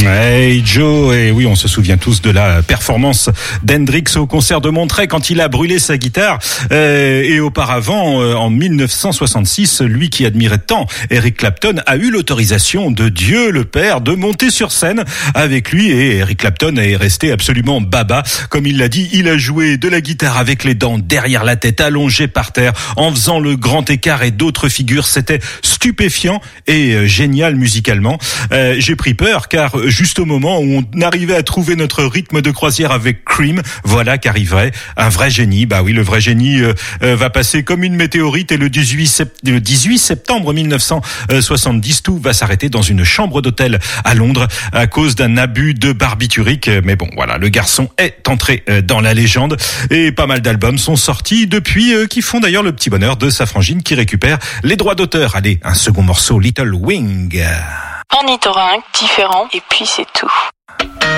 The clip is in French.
Hey Joe, et oui, on se souvient tous de la performance d'Hendrix au concert de Monterey quand il a brûlé sa guitare. Et auparavant, en 1966, lui qui admirait tant Eric Clapton a eu l'autorisation de Dieu le Père de monter sur scène avec lui, et Eric Clapton est resté absolument baba. Comme il l'a dit, il a joué de la guitare avec les dents derrière la tête, allongé par terre, en faisant le grand écart et d'autres figures. C'était stupéfiant et génial musicalement. J'ai pris peur car juste au moment où on arrivait à trouver notre rythme de croisière avec Cream, voilà qu'arriverait un vrai génie. Bah oui, le vrai génie va passer comme une météorite, et le 18 septembre 1970, tout va s'arrêter dans une chambre d'hôtel à Londres à cause d'un abus de barbiturique. Mais bon, voilà, le garçon est entré dans la légende, et pas mal d'albums sont sortis depuis qui font d'ailleurs le petit bonheur de sa frangine qui récupère les droits d'auteur. Allez, un second morceau, Little Wing. Ornithorynque, différent, et puis c'est tout.